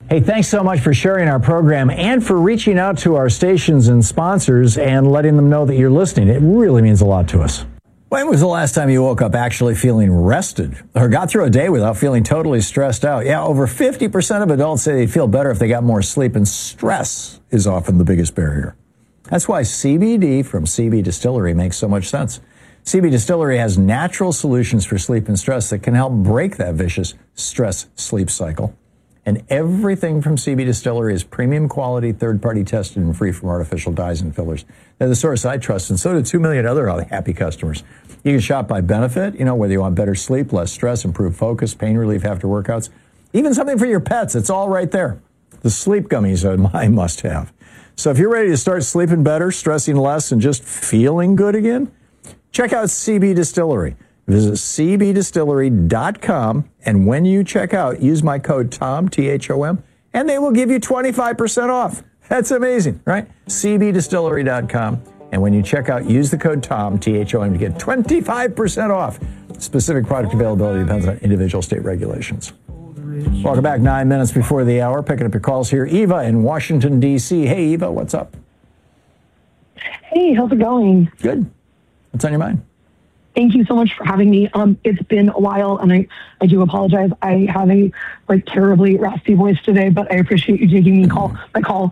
Hey, thanks so much for sharing our program and for reaching out to our stations and sponsors and letting them know that you're listening. It really means a lot to us. When was the last time you woke up actually feeling rested or got through a day without feeling totally stressed out? Yeah, over 50% of adults say they'd feel better if they got more sleep, and stress is often the biggest barrier. That's why CBD from CB Distillery makes so much sense. CB Distillery has natural solutions for sleep and stress that can help break that vicious stress-sleep cycle. And everything from CB Distillery is premium quality, third-party tested, and free from artificial dyes and fillers. They're the source I trust, and so do 2 million other happy customers. You can shop by benefit, whether you want better sleep, less stress, improved focus, pain relief after workouts, even something for your pets. It's all right there. The sleep gummies are my must-have. So if you're ready to start sleeping better, stressing less, and just feeling good again, check out CB Distillery. Visit cbdistillery.com, and when you check out, use my code TOM, T-H-O-M, and they will give you 25% off. That's amazing, right? cbdistillery.com, and when you check out, use the code TOM, T-H-O-M, to get 25% off. Specific product availability depends on individual state regulations. Welcome back, 9 minutes before the hour. Picking up your calls here. Eva in Washington, D.C. Hey, Eva, what's up? Hey, how's it going? Good. What's on your mind? Thank you so much for having me. It's been a while, and I do apologize. I have a terribly raspy voice today, but I appreciate you taking my call.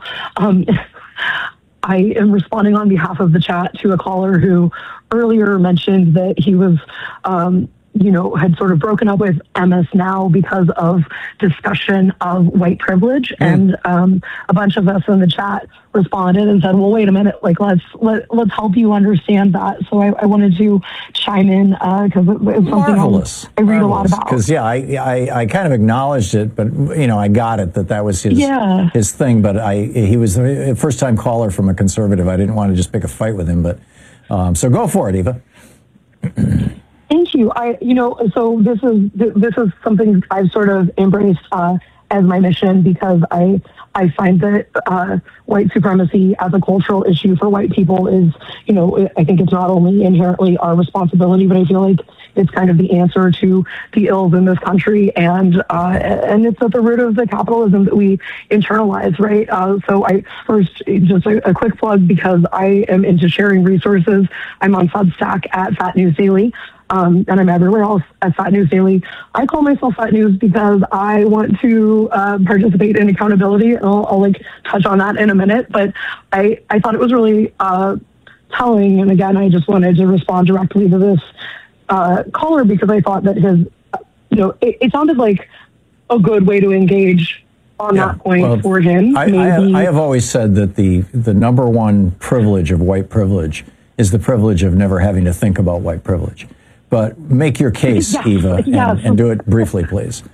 I am responding on behalf of the chat to a caller who earlier mentioned that he was, had sort of broken up with MS Now because of discussion of white privilege, and a bunch of us in the chat responded and said, "Well, wait a minute, let's help you understand that." So I wanted to chime in because it's something I read a lot about. Because I kind of acknowledged it, but I got it that was his thing. But he was a first time caller from a conservative. I didn't want to just pick a fight with him, but so go for it, Eva. Thank you. So this is something I've sort of embraced as my mission, because I find that white supremacy as a cultural issue for white people is, I think it's not only inherently our responsibility, but I feel like it's kind of the answer to the ills in this country, and it's at the root of the capitalism that we internalize, right? So I first, just a quick plug, because I am into sharing resources. I'm on Substack at Fat News Daily. And I'm everywhere else at Fat News Daily. I call myself Fat News because I want to participate in accountability. And I'll touch on that in a minute. But I thought it was really telling. And again, I just wanted to respond directly to this caller, because I thought that his, it sounded like a good way to engage on that point for him. I have always said that the number one privilege of white privilege is the privilege of never having to think about white privilege. But make your case, Eva, and do it briefly, please.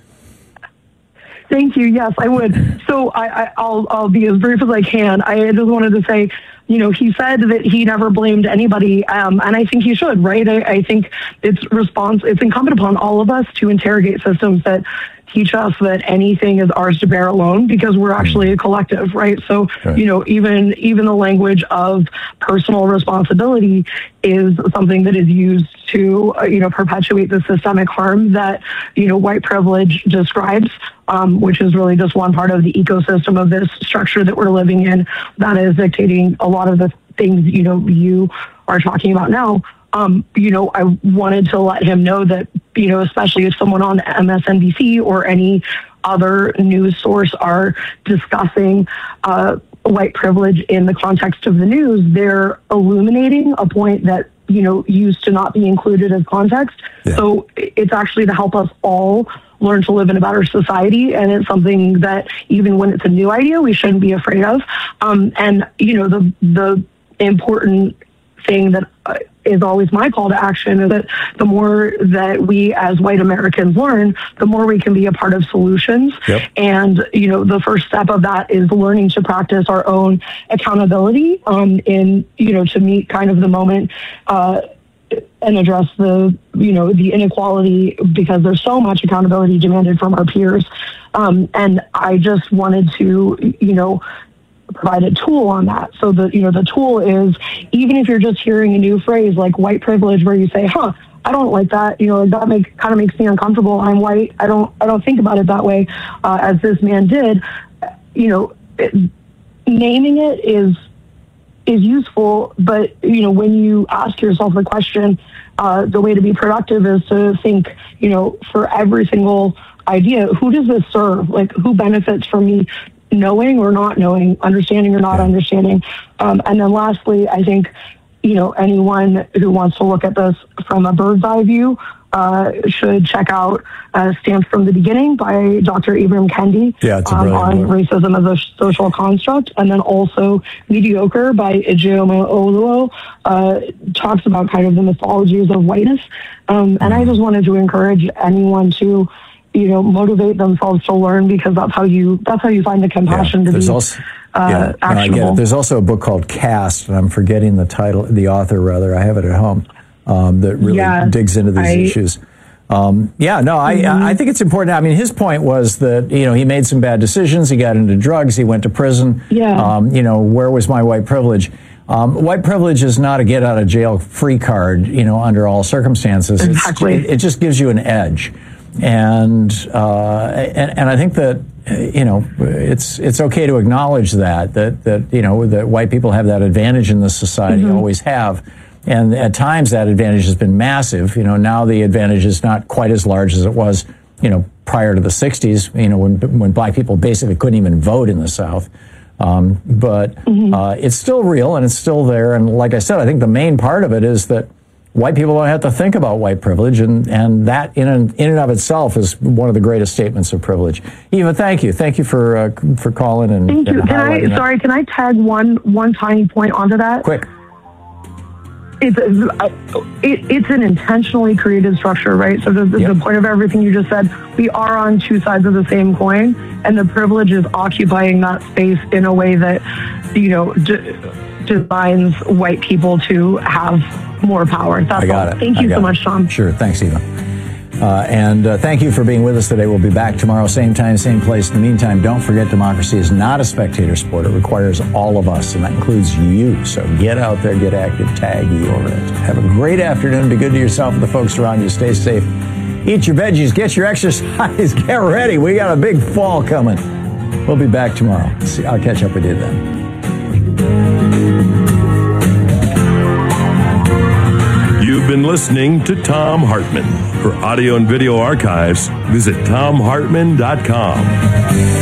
Thank you. Yes, I would. So I'll be as brief as I can. I just wanted to say, he said that he never blamed anybody, and I think he should, right? I think it's incumbent upon all of us to interrogate systems that teach us that anything is ours to bear alone, because we're actually a collective, right? So, even the language of personal responsibility is something that is used to, perpetuate the systemic harm that, white privilege describes, which is really just one part of the ecosystem of this structure that we're living in that is dictating a lot of the things, you are talking about now. I wanted to let him know that, especially if someone on MSNBC or any other news source are discussing white privilege in the context of the news, they're illuminating a point that, used to not be included as context. Yeah. So it's actually to help us all learn to live in a better society. And it's something that even when it's a new idea, we shouldn't be afraid of. The important thing that is always my call to action is that the more that we as white Americans learn, the more we can be a part of solutions. Yep. And, the first step of that is learning to practice our own accountability to meet kind of the moment and address the inequality, because there's so much accountability demanded from our peers. And I just wanted to, provide a tool on that. So the tool is, even if you're just hearing a new phrase like white privilege, where you say, I don't like that, that kind of makes me uncomfortable. I'm white. I don't think about it that way, as this man did. naming it is useful, but when you ask yourself the question, the way to be productive is to think, for every single idea, who does this serve? Like, who benefits from me knowing or not knowing, understanding or not understanding? And then lastly, I think, anyone who wants to look at this from a bird's eye view should check out Stamped from the Beginning by Dr. Ibram Kendi on racism as a social construct. And then also Mediocre by Ijeoma Oluo talks about kind of the mythologies of whiteness. And I just wanted to encourage anyone to motivate themselves to learn, because that's how you find the compassion to be actionable. I get it. There's also a book called Caste, and I'm forgetting the author rather. I have it at home. That really digs into these issues. I think it's important. I mean, his point was that, he made some bad decisions. He got into drugs. He went to prison. Where was my white privilege? White privilege is not a get out of jail free card, under all circumstances. Exactly. It just gives you an edge. And I think that, it's okay to acknowledge that white people have that advantage in this society, always have. And at times that advantage has been massive. Now the advantage is not quite as large as it was, prior to the 60s, when black people basically couldn't even vote in the South. But it's still real and it's still there. And like I said, I think the main part of it is that white people don't have to think about white privilege, and that in and of itself is one of the greatest statements of privilege. Eva, thank you for calling and thank you. And can I tag one tiny point onto that? Quick. It's an intentionally created structure, right? So the point of everything you just said, we are on two sides of the same coin, and the privilege is occupying that space in a way that designs white people to have more power. That's I got all. it. Thank you so much, Tom. Sure. Thanks, Eva. And thank you for being with us today. We'll be back tomorrow, same time, same place. In the meantime, don't forget, democracy is not a spectator sport. It requires all of us, and that includes you. So get out there, get active, tag you over it. Have a great afternoon. Be good to yourself and the folks around you. Stay safe. Eat your veggies. Get your exercise. Get ready. We got a big fall coming. We'll be back tomorrow. I'll catch up with you then. You've been listening to Thom Hartmann. For audio and video archives, visit ThomHartmann.com.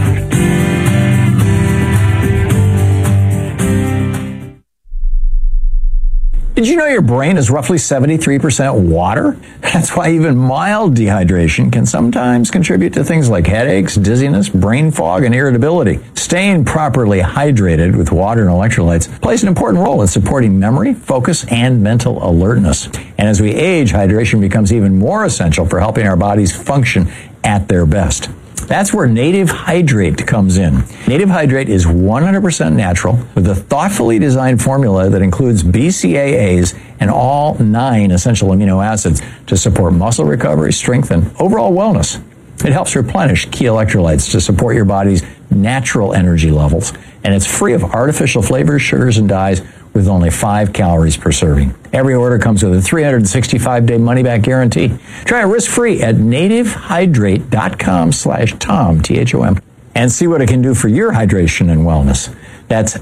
Did you know your brain is roughly 73% water? That's why even mild dehydration can sometimes contribute to things like headaches, dizziness, brain fog, and irritability. Staying properly hydrated with water and electrolytes plays an important role in supporting memory, focus, and mental alertness. And as we age, hydration becomes even more essential for helping our bodies function at their best. That's where Native Hydrate comes in. Native Hydrate is 100% natural with a thoughtfully designed formula that includes BCAAs and all 9 essential amino acids to support muscle recovery, strength, and overall wellness. It helps replenish key electrolytes to support your body's natural energy levels, and it's free of artificial flavors, sugars, and dyes with only 5 calories per serving. Every order comes with a 365-day money-back guarantee. Try it risk-free at nativehydrate.com/Tom, T-H-O-M, and see what it can do for your hydration and wellness. That's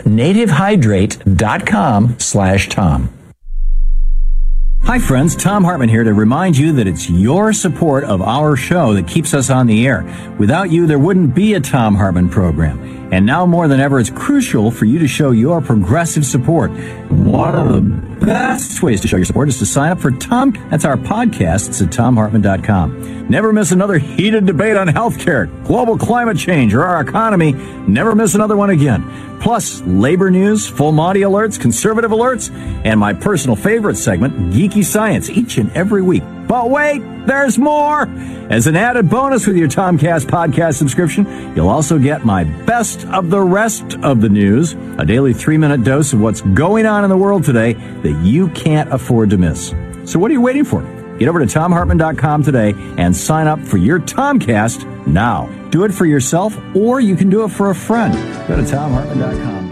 nativehydrate.com/Tom. Hi friends, Thom Hartmann here to remind you that it's your support of our show that keeps us on the air. Without you, there wouldn't be a Thom Hartmann program. And now more than ever, it's crucial for you to show your progressive support. One of the best ways to show your support is to sign up for Tom. That's our podcast. It's at ThomHartmann.com. Never miss another heated debate on healthcare, global climate change, or our economy. Never miss another one again. Plus, labor news, full Monty alerts, conservative alerts, and my personal favorite segment, Geeky Science, each and every week. But wait, there's more! As an added bonus with your Tomcast podcast subscription, you'll also get my best of the rest of the news, a daily 3-minute dose of what's going on in the world today that you can't afford to miss. So what are you waiting for? Get over to ThomHartmann.com today and sign up for your Tomcast now. Do it for yourself, or you can do it for a friend. Go to ThomHartmann.com.